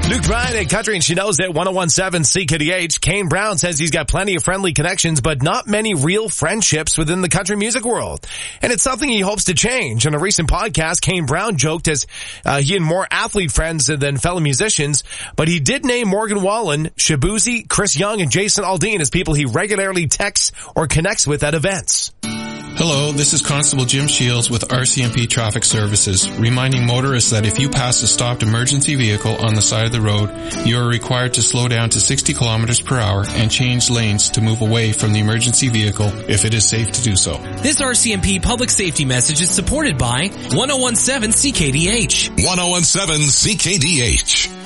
Luke Bryan at Country and She Knows It, 101.7 CKDH. Kane Brown says he's got plenty of friendly connections, but not many real friendships within the country music world. And it's something he hopes to change. On a recent podcast, Kane Brown joked as he had more athlete friends than fellow musicians, but he did name Morgan Wallen, Shabuzi, Chris Young, and Jason Aldean as people he regularly texts or connects with at events. Hello, this is Constable Jim Shields with RCMP Traffic Services, reminding motorists that if you pass a stopped emergency vehicle on the side of the road, you are required to slow down to 60 kilometers per hour and change lanes to move away from the emergency vehicle if it is safe to do so. This RCMP public safety message is supported by 101.7 CKDH. 101.7 CKDH.